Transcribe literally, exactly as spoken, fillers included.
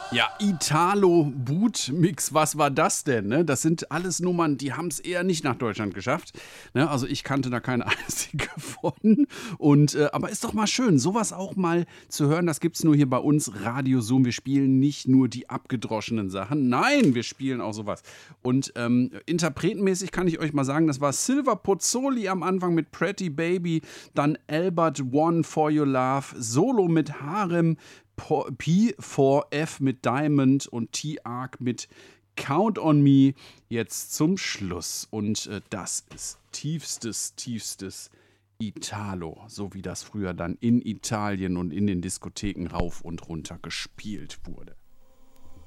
Ja, Italo-Boot-Mix, was war das denn? Ne? Das sind alles Nummern, die haben es eher nicht nach Deutschland geschafft. Ne? Also ich kannte da keine einzige von. Und, äh, aber ist doch mal schön, sowas auch mal zu hören. Das gibt's nur hier bei uns, Radio Zoom. Wir spielen nicht nur die abgedroschenen Sachen. Nein, wir spielen auch sowas. Und ähm, interpretenmäßig kann ich euch mal sagen, das war Silver Pozzoli am Anfang mit Pretty Baby, dann Albert One for Your Love, Solo mit Harem, P vier F mit Diamond und T-Arc mit Count on Me jetzt zum Schluss. Und äh, das ist tiefstes, tiefstes Italo, so wie das früher dann in Italien und in den Diskotheken rauf und runter gespielt wurde.